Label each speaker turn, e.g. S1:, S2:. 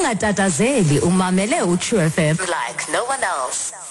S1: ungatatazeli umamele uTrue FM like no one else.